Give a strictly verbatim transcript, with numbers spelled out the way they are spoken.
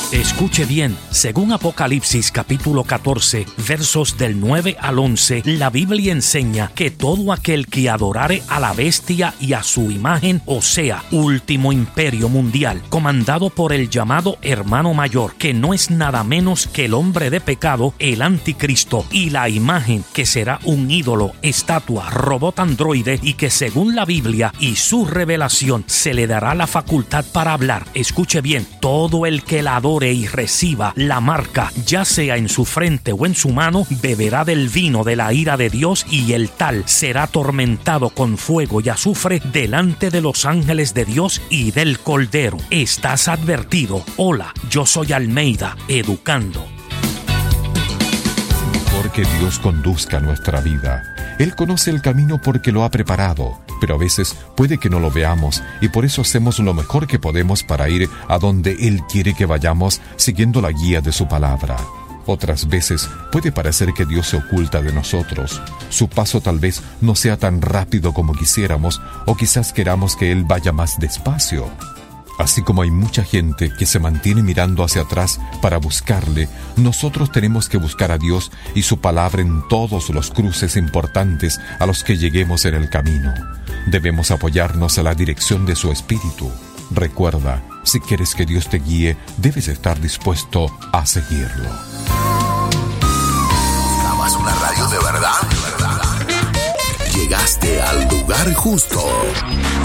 Escuche bien, según Apocalipsis capítulo catorce, versos del nueve al once, la Biblia enseña que todo aquel que adorare a la bestia y a su imagen, o sea, último imperio mundial, comandado por el llamado hermano mayor, que no es nada menos que el hombre de pecado, el anticristo, y la imagen, que será un ídolo, estatua, robot androide, y que según la Biblia y su revelación se le dará la facultad para hablar. Escuche bien, todo el que la adore y reciba la marca, ya sea en su frente o en su mano, beberá del vino de la ira de Dios, y el tal será atormentado con fuego y azufre delante de los ángeles de Dios y del Cordero. Estás advertido. Hola, yo soy Almeida, educando. Mejor que Dios conduzca nuestra vida. Él conoce el camino porque lo ha preparado, pero a veces puede que no lo veamos y por eso hacemos lo mejor que podemos para ir a donde Él quiere que vayamos, siguiendo la guía de su palabra. Otras veces puede parecer que Dios se oculta de nosotros. Su paso tal vez no sea tan rápido como quisiéramos, o quizás queramos que Él vaya más despacio. Así como hay mucha gente que se mantiene mirando hacia atrás para buscarle, nosotros tenemos que buscar a Dios y su palabra en todos los cruces importantes a los que lleguemos en el camino. Debemos apoyarnos a la dirección de su Espíritu. Recuerda, si quieres que Dios te guíe, debes estar dispuesto a seguirlo. ¿Buscabas una radio de verdad? Llegaste al lugar justo.